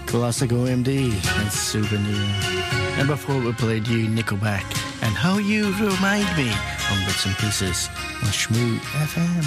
Classic OMD and Souvenir. And before we played you Nickelback and How You Remind Me on Bits and Pieces on Shmoo FM.